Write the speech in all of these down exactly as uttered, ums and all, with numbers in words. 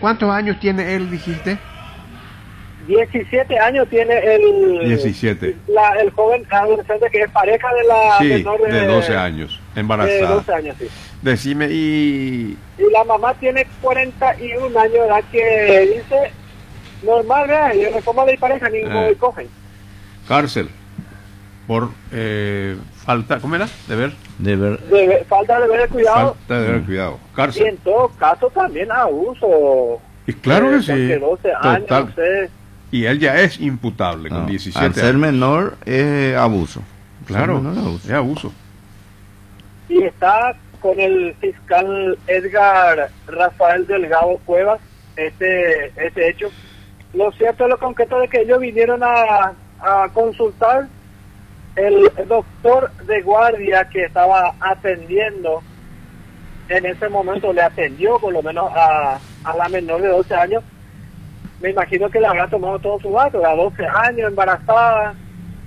¿Cuántos años tiene él, dijiste? diecisiete años tiene el... diecisiete. La, el joven adolescente que es pareja de la Sí, menor de... de doce años, embarazada. De doce años, sí. Decime, y... Y la mamá tiene cuarenta y un años de edad que dice... Normal, ¿verdad? Yo no como de pareja, ni como Eh. cogen. Cárcel. Por eh, falta... ¿Cómo era? Deber. Deber. De, falta de ver cuidado. Falta de deber cuidado. Y Cárcel. en todo caso también abuso. Y claro que sí. Porque doce años, Total. no sé. Y él ya es imputable con No, diecisiete al ser años. menor es abuso. Claro, Ser menor es abuso. es abuso. Y está con el fiscal Edgar Rafael Delgado Cuevas este, este hecho. Lo cierto es lo concreto de que ellos vinieron a, a consultar. El doctor de guardia que estaba atendiendo en ese momento le atendió por lo menos a, a la menor de doce años. Me imagino que le habrá tomado todo su dato, a doce años, embarazada,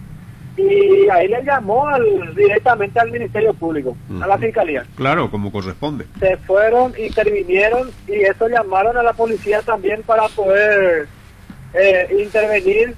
y ahí le llamó al, directamente al Ministerio Público, uh-huh. a la Fiscalía. Claro, como corresponde. Se fueron, intervinieron, y eso llamaron a la policía también para poder eh, intervenir,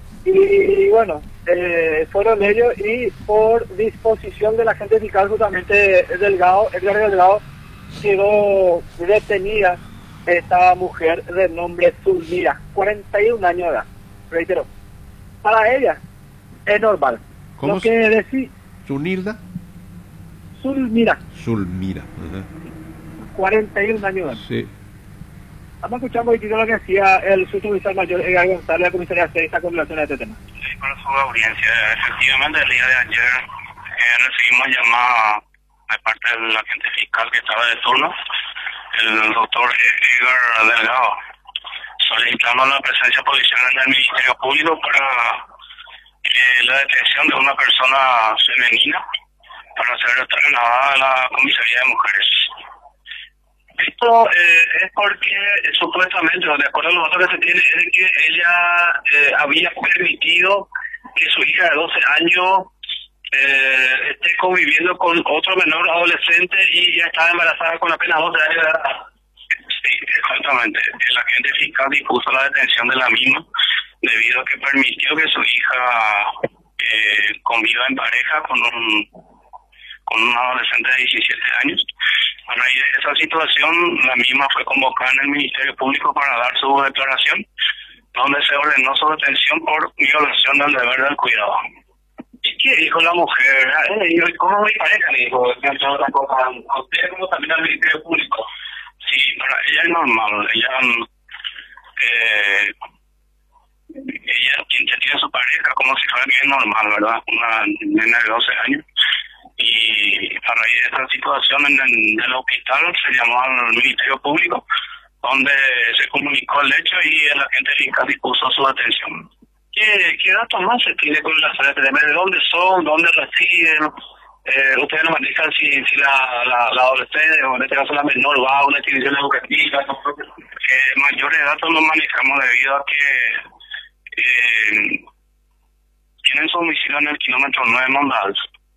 y bueno, eh, fueron ellos, y por disposición de la agente fiscal justamente Delgado, Edgar Delgado, quedó detenida esta mujer de nombre Zulmira, cuarenta y un años de edad, reitero. Para ella es normal. ¿Cómo Lo que decía Zunilda? Zulmira, Zulmira. Uh-huh. cuarenta y un años de edad. Sí. Vamos a escuchar un poquitito lo que hacía el subcomisar mayor Edgar González, la comisaría seis, con relación a este tema. Sí, para su audiencia. Efectivamente, el día de ayer eh, recibimos llamada de parte del agente fiscal que estaba de turno, el doctor Edgar Delgado, solicitando la presencia policial en el Ministerio Público para eh, la detención de una persona femenina para ser trasladada a la comisaría de mujeres. Esto eh, es porque eh, supuestamente, de acuerdo a los datos que se tiene, es que ella eh, había permitido que su hija de doce años eh, esté conviviendo con otro menor adolescente y ya estaba embarazada con apenas doce años de edad. Sí, exactamente. El agente fiscal dispuso la detención de la misma debido a que permitió que su hija eh, conviva en pareja con un con un adolescente de diecisiete años. A raíz de esa situación, la misma fue convocada en el Ministerio Público para dar su declaración, donde se ordenó su detención por violación del deber del cuidado. ¿Y qué dijo la mujer? Eh, ¿Cómo mi pareja? Le dijo, ¿a usted cómo también al Ministerio Público? Sí, para ella es normal. Ella, eh, ella ya tiene su pareja como si fuera bien normal, ¿verdad? Una nena de doce años. Y a raíz de esta situación en el, en el hospital se llamó al Ministerio Público, donde se comunicó el hecho y el agente fiscal dispuso su detención. ¿Qué, qué datos más se tiene con las redes? ¿De dónde son? ¿Dónde residen? Eh, ustedes nos indican si, si la, la, la adolescente, o en este caso la menor, va a una institución educativa. Eh, mayores datos no manejamos debido a que eh, tienen su domicilio en el kilómetro nueve Mondal.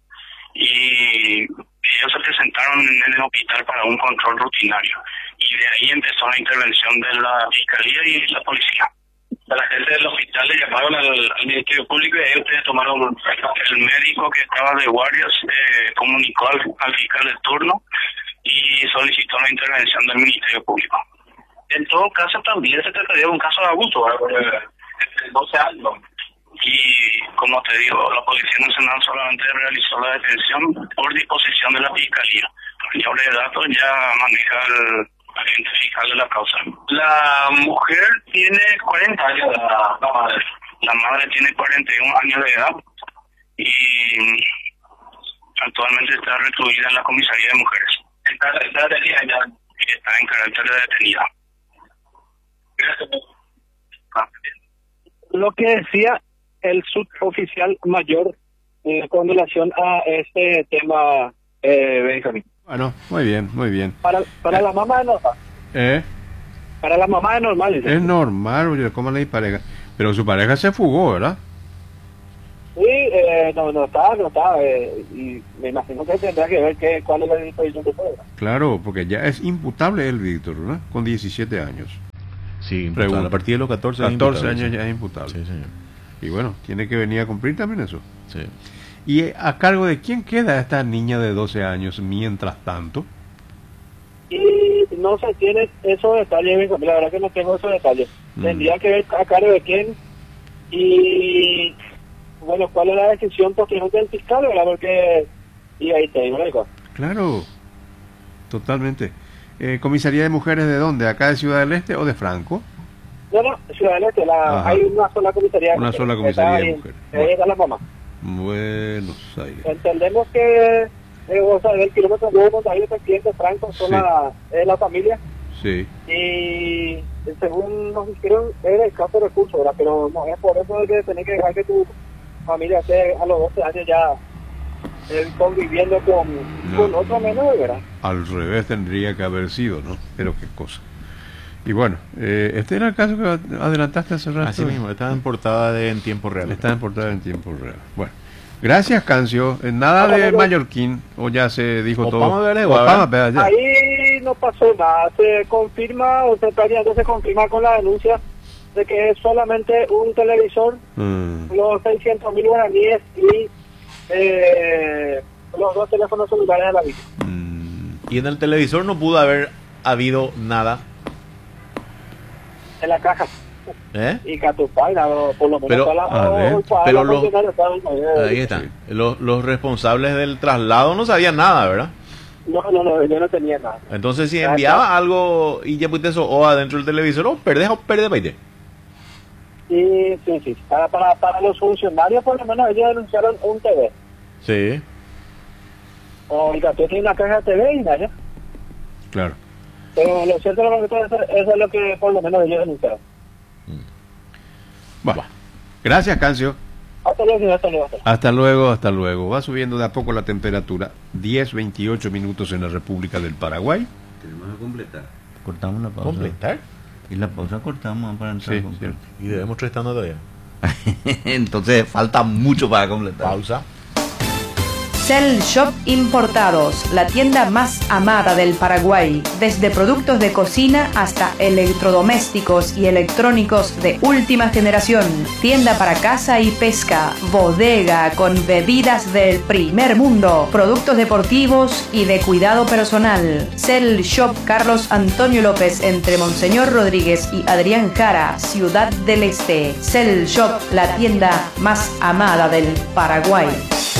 Y ellos se presentaron en el hospital para un control rutinario y de ahí empezó la intervención de la fiscalía y la policía. La gente del hospital le llamaron al, al Ministerio Público y ahí ustedes tomaron el médico que estaba de guardias, eh, comunicó al, al fiscal de turno y solicitó la intervención del Ministerio Público. En todo caso también se trataría de un caso de abuso, ¿verdad? doce años. Y como te digo, la Policía Nacional solamente realizó la detención por disposición de la Fiscalía. Mayores de datos ya maneja el agente fiscal de la causa. La mujer tiene cuarenta años de edad, la madre. La madre tiene cuarenta y un años de edad y actualmente está recluida en la comisaría de mujeres. Está, está detenida ya. Está en carácter de detenida. Gracias. Lo que decía el suboficial mayor eh, con relación a este tema, eh, Benjamín. Bueno, muy bien, muy bien. Para, para eh. la mamá es normal. ¿Eh? Para la mamá es normal. ¿Sí? Es normal, oye, ¿cómo le pareja? Pero su pareja se fugó, ¿verdad? Sí, eh, no, no está, no está. Eh, y me imagino que tendrá que ver que, cuál es la disposición de fuera. Claro, porque ya es imputable el Víctor, ¿verdad? Con diecisiete años. Sí, imputable. Pregunto. A partir de los catorce, catorce es imputable, años sí. ya es imputable. Sí, señor. Y bueno, tiene que venir a cumplir también eso. Sí. ¿Y eh, a cargo de quién queda esta niña de doce años mientras tanto? Y no se tiene esos detalles, la verdad que no tengo esos detalles. Mm. Tendría que ver a cargo de quién y, bueno, cuál es la decisión posterior del fiscal, ¿verdad? Porque, y ahí te digo, ¿no? Claro, totalmente. Eh, ¿Comisaría de mujeres de dónde? ¿Acá de Ciudad del Este o de Franco? No, no, Ciudad del Este, la, Ajá. hay una sola comisaría. Una de sola mujeres, comisaría está de ahí, mujeres. ahí está la mamá. Buenos Aires. Entendemos que, eh, o sea, el kilómetro nueve donde hay el presidente Franco son Sí. la, es la familia. Sí. Y según nos dijeron, era escaso recurso, ¿verdad? Pero no es por eso de que tenés que dejar que tu familia esté a los doce años ya eh, conviviendo con, No. con otro menor, ¿verdad? Al revés tendría que haber sido, ¿no? Pero qué cosa. Y bueno, eh, este era el caso que adelantaste hace rato. Así mismo, está en portada de En Tiempo Real. Está en portada en tiempo real. Bueno, gracias, Cancio. Eh, Nada de Mallorquín, o ya se dijo todo. Opama Veragua, Opama, ¿verdad? vea, ya. Ahí no pasó nada, se confirma, o sea, prácticamente se confirma con la denuncia de que es solamente un televisor, Mm, los seiscientos mil guaraníes y eh, los dos teléfonos celulares de la víctima. mm, Y en el televisor no pudo haber habido nada. En la caja. ¿Eh? Y Catupaina, o por lo menos Pero, toda la- a ver, o- toda pero la lo- funcionaria estaba en- Ahí está. Los, los responsables del traslado no sabían nada, ¿verdad? No, no, no, yo no tenía nada. Entonces, si Ah, enviaba algo y ya pusiste eso o adentro del televisor, o perdés o perdés, paite. Y sí, sí, para, para, para los funcionarios por lo menos ellos denunciaron un T V. Sí. O el Catu tiene una caja de T V y nada. claro. Pero lo cierto es que eso, eso es lo que por lo menos ellos denunciaron. Bueno, gracias, Cancio. Hasta luego, señor, hasta luego. hasta luego. Hasta luego, hasta luego. Va subiendo de a poco la temperatura. diez veintiocho minutos en la República del Paraguay. Tenemos que completar. Cortamos la pausa. ¿Completar? Y la pausa cortamos para entrar Sí, con cierto. Y debemos estar estando todavía. Entonces falta mucho para completar. Pausa. Cell Shop Importados, la tienda más amada del Paraguay, desde productos de cocina hasta electrodomésticos y electrónicos de última generación, tienda para casa y pesca, bodega con bebidas del primer mundo, productos deportivos y de cuidado personal. Cell Shop Carlos Antonio López entre Monseñor Rodríguez y Adrián Jara, Ciudad del Este. Cell Shop, la tienda más amada del Paraguay.